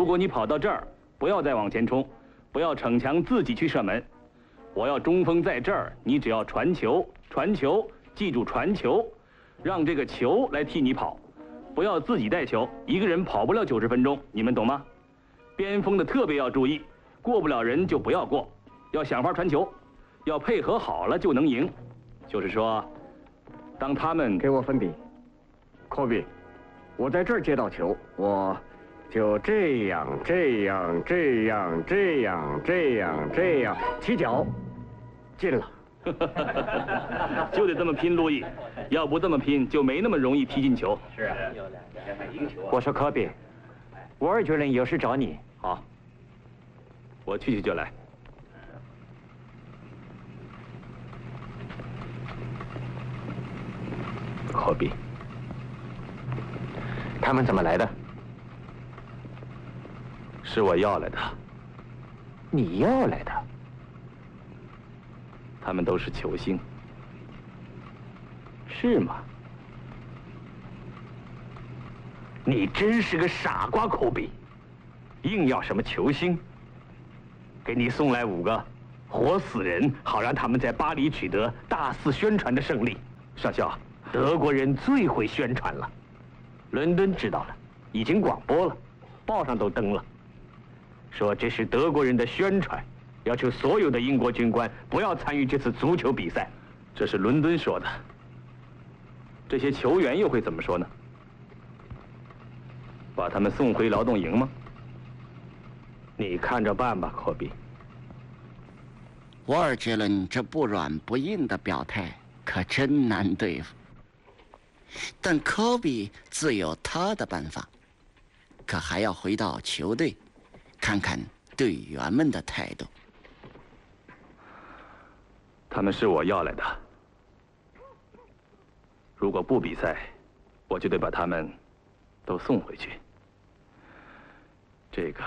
如果你跑到这儿，不要再往前冲，不要逞强自己去射门。我要中锋在这儿，你只要传球，传球，记住传球，让这个球来替你跑，不要自己带球，一个人跑不了90分钟，你们懂吗？边锋的特别要注意，过不了人就不要过，要想法传球，要配合好了就能赢。就是说，当他们给我分笔，科比，我在这儿接到球，我就这样踢脚，进了。 就得这么拼，路易，要不这么拼就没那么容易踢进球。 是啊，我说科比，我尔觉伦有事找你。 好，我去就来。 科比，他们怎么来的？ 是我要来的。 你要来的？ 他们都是球星。 是吗？你真是个傻瓜，科比，硬要什么球星？给你送来5个活死人，好让他们在巴黎取得大肆宣传的胜利。上校，德国人最会宣传了，伦敦知道了，已经广播了，报上都登了，说这是德国人的宣传，要求所有的英国军官不要参与这次足球比赛。 这是伦敦说的。这些球员又会怎么说呢？把他们送回劳动营吗？ 你看着办吧，科比。 瓦尔杰伦这不软不硬的表态可真难对付，但科比自有他的办法，可还要回到球队，看看队员们的态度。 他们是我要来的。如果不比赛，我就得把他们都送回去。这个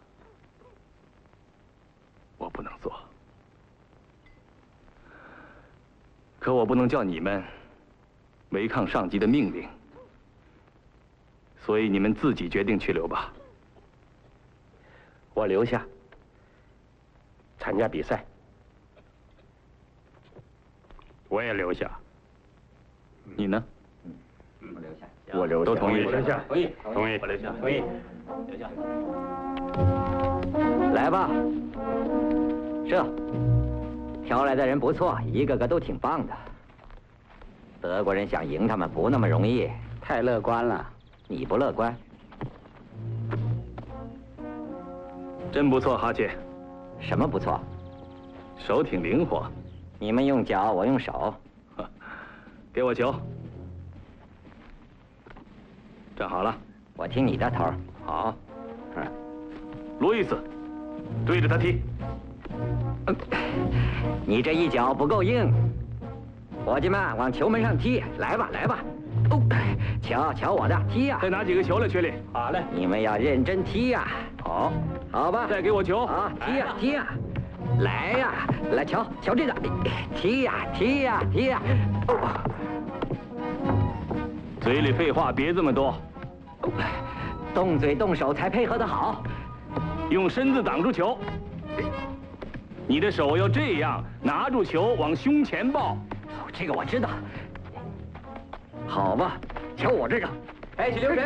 我不能做，可我不能叫你们违抗上级的命令，所以你们自己决定去留吧。 我留下参加比赛。我也留下。 你呢？ 我留下。 我留下。 都同意？ 留下。同意。 同意。 我留下。同意。留下。来吧，射。挑来的人不错，一个个都挺棒的。德国人想赢他们不那么容易，太乐观了。你不乐观？ 真不错，哈切。 什么不错？ 手挺灵活。 你们用脚，我用手。 给我球。站好了。 我听你的头。 好。路易斯，对着他踢。 你这一脚不够硬，伙计们往球门上踢，来吧，来吧。哦，瞧我的，踢呀！ 再拿几个球来，缺里。 好嘞，你们要认真踢呀。 好， 好吧。 再给我球。 啊，踢呀，踢呀！来呀，来瞧这个，踢呀！哦， 嘴里废话别这么多， 动嘴动手才配合得好。 用身子挡住球。你的手要这样拿住球，往胸前抱。 这个我知道。好吧，瞧我这个。哎，许留神。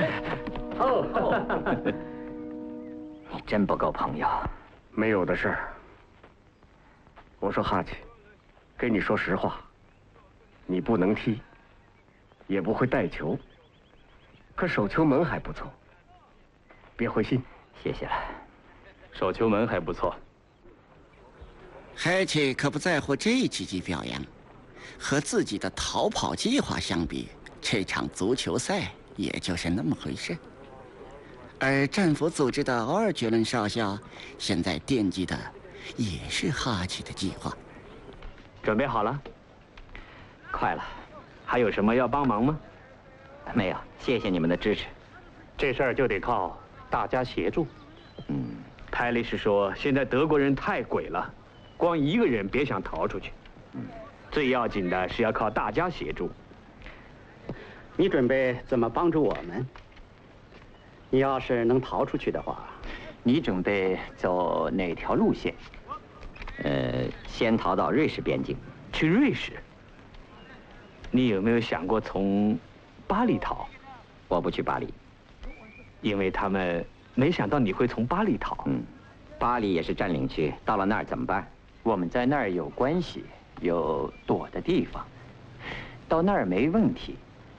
哦。你真不够朋友。 没有的事儿。我说哈奇，跟你说实话，你不能踢，也不会带球，可守球门还不错，别灰心。 谢谢了。 守球门还不错。 海切可不在乎这几记表扬，和自己的逃跑计划相比，这场足球赛也就是那么回事。而战俘组织的奥尔觉伦少校现在惦记的也是哈奇的计划。 准备好了？快了。还有什么要帮忙吗？没有，谢谢你们的支持。这事儿就得靠大家协助。泰利是说，现在德国人太鬼了，光一个人别想逃出去。最要紧的是要靠大家协助。 你准备怎么帮助我们？ 你要是能逃出去的话， 你准备走哪条路线？ 先逃到瑞士边境。 去瑞士？你有没有想过从巴黎逃？ 我不去巴黎， 因为他们没想到你会从巴黎逃。 巴黎也是占领区，到了那儿怎么办？ 我们在那儿有关系，有躲的地方，到那儿没问题。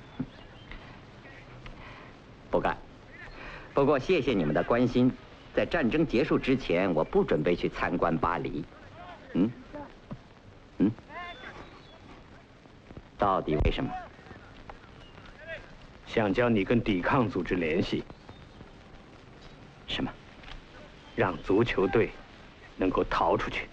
不干。不过谢谢你们的关心，在战争结束之前，我不准备去参观巴黎。到底为什么？ 想叫你跟抵抗组织联系。 什么？ 让足球队能够逃出去。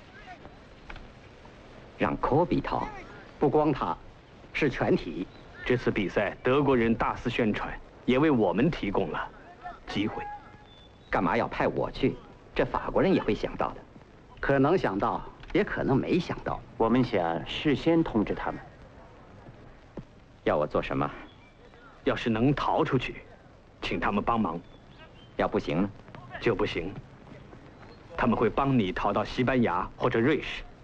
让科比逃？ 不光他，是全体。 这次比赛，德国人大肆宣传，也为我们提供了机会。 干嘛要派我去？这法国人也会想到的。 可能想到，也可能没想到。 我们想事先通知他们。 要我做什么？ 要是能逃出去，请他们帮忙； 要不行呢？ 就不行。他们会帮你逃到西班牙或者瑞士。